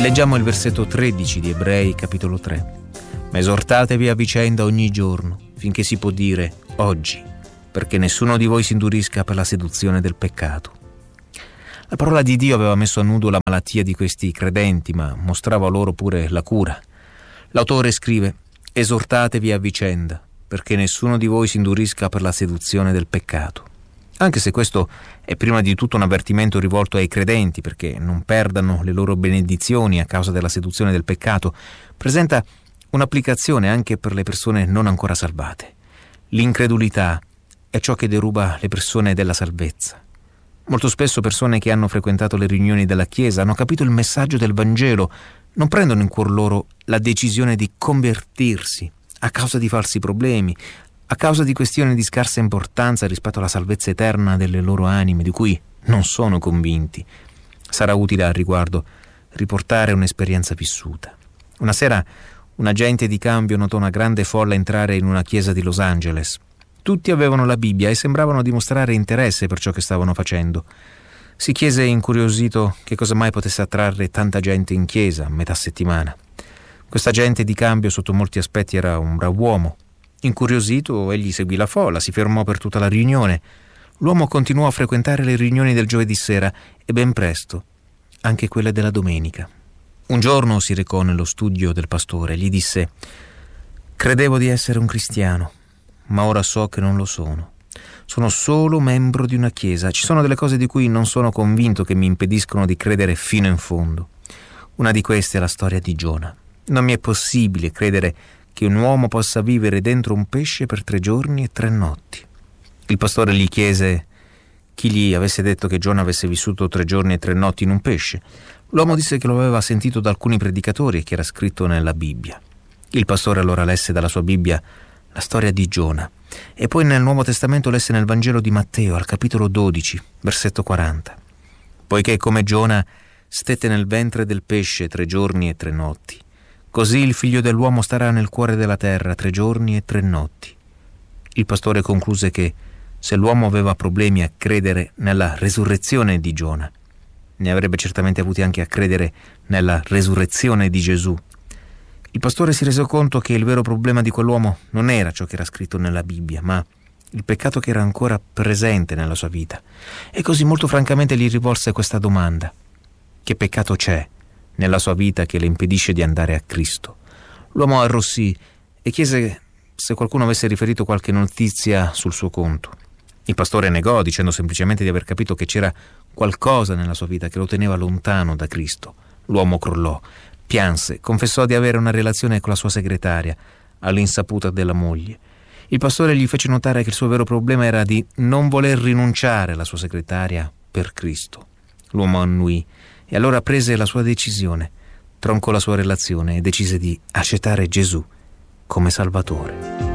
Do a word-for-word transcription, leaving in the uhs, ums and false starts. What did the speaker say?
Leggiamo il versetto tredici di Ebrei capitolo tre. Ma esortatevi a vicenda ogni giorno, finché si può dire oggi, perché nessuno di voi si indurisca per la seduzione del peccato. La parola di Dio aveva messo a nudo la malattia di questi credenti, ma mostrava loro pure la cura. L'autore scrive: esortatevi a vicenda, perché nessuno di voi si indurisca per la seduzione del peccato. Anche se questo è prima di tutto un avvertimento rivolto ai credenti perché non perdano le loro benedizioni a causa della seduzione del peccato, presenta un'applicazione anche per le persone non ancora salvate. L'incredulità è ciò che deruba le persone della salvezza. Molto spesso persone che hanno frequentato le riunioni della Chiesa hanno capito il messaggio del Vangelo, non prendono in cuor loro la decisione di convertirsi a causa di falsi problemi, a causa di questioni di scarsa importanza rispetto alla salvezza eterna delle loro anime, di cui non sono convinti. Sarà utile al riguardo riportare un'esperienza vissuta. Una sera un agente di cambio notò una grande folla entrare in una chiesa di Los Angeles. Tutti avevano la Bibbia e sembravano dimostrare interesse per ciò che stavano facendo. Si chiese incuriosito che cosa mai potesse attrarre tanta gente in chiesa a metà settimana. Quest'agente di cambio sotto molti aspetti era un brav'uomo. Incuriosito, egli seguì la folla, si fermò per tutta la riunione. L'uomo continuò a frequentare le riunioni del giovedì sera e ben presto anche quelle della domenica. Un giorno si recò nello studio del pastore e gli disse: «Credevo di essere un cristiano, ma ora so che non lo sono. Sono solo membro di una chiesa. Ci sono delle cose di cui non sono convinto che mi impediscono di credere fino in fondo. Una di queste è la storia di Giona. Non mi è possibile credere che un uomo possa vivere dentro un pesce per tre giorni e tre notti». Il pastore gli chiese chi gli avesse detto che Giona avesse vissuto tre giorni e tre notti in un pesce. L'uomo disse che lo aveva sentito da alcuni predicatori e che era scritto nella Bibbia. Il pastore allora lesse dalla sua Bibbia la storia di Giona e poi nel Nuovo Testamento lesse nel Vangelo di Matteo al capitolo dodici, versetto quaranta. «Poiché come Giona stette nel ventre del pesce tre giorni e tre notti, così il figlio dell'uomo starà nel cuore della terra tre giorni e tre notti». Il pastore concluse che se l'uomo aveva problemi a credere nella resurrezione di Giona, ne avrebbe certamente avuti anche a credere nella resurrezione di Gesù. Il pastore si rese conto che il vero problema di quell'uomo non era ciò che era scritto nella Bibbia, ma il peccato che era ancora presente nella sua vita. E così molto francamente gli rivolse questa domanda: che peccato c'è nella sua vita che le impedisce di andare a Cristo? L'uomo arrossì e chiese se qualcuno avesse riferito qualche notizia sul suo conto. Il pastore negò, dicendo semplicemente di aver capito che c'era qualcosa nella sua vita che lo teneva lontano da Cristo. L'uomo crollò, pianse, confessò di avere una relazione con la sua segretaria, all'insaputa della moglie. Il pastore gli fece notare che il suo vero problema era di non voler rinunciare alla sua segretaria per Cristo. L'uomo annuì e allora prese la sua decisione, troncò la sua relazione e decise di accettare Gesù come Salvatore.